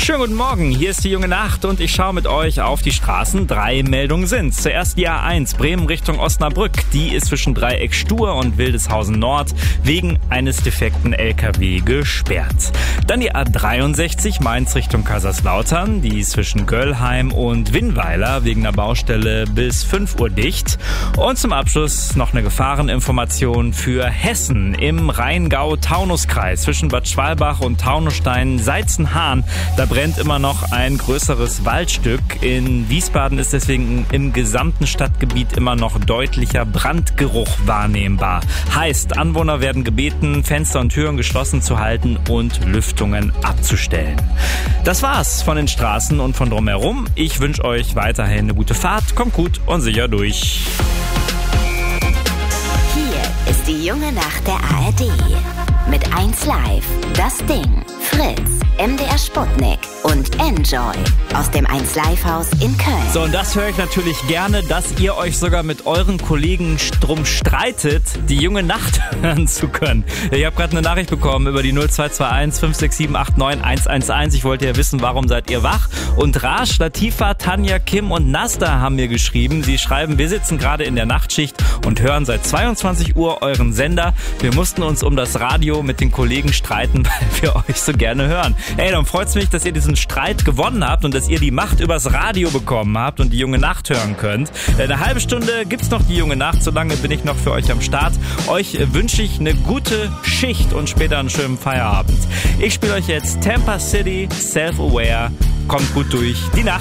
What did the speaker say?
Schönen guten Morgen, hier ist die junge Nacht und ich schaue mit euch auf die Straßen. 3 Meldungen sind. Zuerst die A1 Bremen Richtung Osnabrück. Die ist zwischen Dreieck Stur und Wildeshausen Nord wegen eines defekten LKW gesperrt. Dann die A63 Mainz Richtung Kaiserslautern. Die ist zwischen Göllheim und Winnweiler wegen einer Baustelle bis 5 Uhr dicht. Und zum Abschluss noch eine Gefahreninformation für Hessen im Rheingau-Taunus-Kreis zwischen Bad Schwalbach und Taunusstein-Seizenhahn. Da brennt immer noch ein größeres Waldstück. In Wiesbaden ist deswegen im gesamten Stadtgebiet immer noch deutlicher Brandgeruch wahrnehmbar. Heißt, Anwohner werden gebeten, Fenster und Türen geschlossen zu halten und Lüftungen abzustellen. Das war's von den Straßen und von drumherum. Ich wünsche euch weiterhin eine gute Fahrt. Kommt gut und sicher durch. Hier ist die junge Nacht der ARD. Mit 1Live, Das Ding, Fritz, MDR Sputnik und Enjoy aus dem 1Live-Haus in Köln. So, und das höre ich natürlich gerne, dass ihr euch sogar mit euren Kollegen drum streitet, die junge Nacht hören zu können. Ich habe gerade eine Nachricht bekommen über die 0221 567 89 111. Ich wollte ja wissen, warum seid ihr wach? Und Rasch, Latifa, Tanja, Kim und Nasta haben mir geschrieben. Sie schreiben, wir sitzen gerade in der Nachtschicht und hören seit 22 Uhr euren Sender. Wir mussten uns um das Radio mit den Kollegen streiten, weil wir euch so gerne hören. Ey, dann freut's mich, dass ihr diesen Streit gewonnen habt und dass ihr die Macht übers Radio bekommen habt und die junge Nacht hören könnt. Eine halbe Stunde gibt's noch die junge Nacht, so lange bin ich noch für euch am Start. Euch wünsche ich eine gute Schicht und später einen schönen Feierabend. Ich spiele euch jetzt Tampa City, Self-Aware. Kommt gut durch die Nacht.